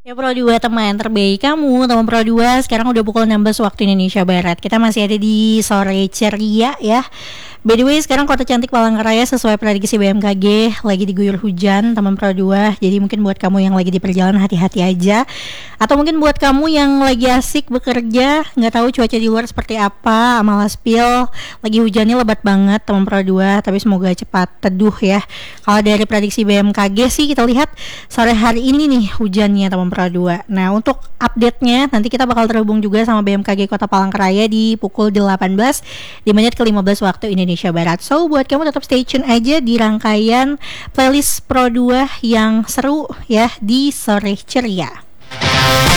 Ya Pro 2 teman terbaik kamu, teman Pro 2. Sekarang udah pukul 16 waktu Indonesia Barat. Kita masih ada di sore ceria ya. By the way, sekarang Kota Cantik Palangkaraya sesuai prediksi BMKG lagi diguyur hujan, teman Pro 2. Jadi mungkin buat kamu yang lagi di perjalanan hati-hati aja. Atau mungkin buat kamu yang lagi asik bekerja, nggak tahu cuaca di luar seperti apa, malas spill, lagi hujannya lebat banget teman Pro 2. Tapi semoga cepat teduh ya. Kalau dari prediksi BMKG sih kita lihat sore hari ini nih hujannya teman Pro 2. Nah, untuk update-nya nanti kita bakal terhubung juga sama BMKG Kota Palangkaraya di pukul 18 di menit ke-15 waktu Indonesia Barat. So, buat kamu tetap stay tune aja di rangkaian playlist Pro 2 yang seru ya di sore ceria.